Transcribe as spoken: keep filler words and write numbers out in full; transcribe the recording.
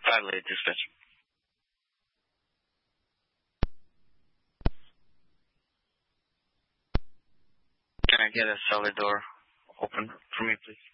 Adelaide Dispatch. Can I get a cellar door open for me, please?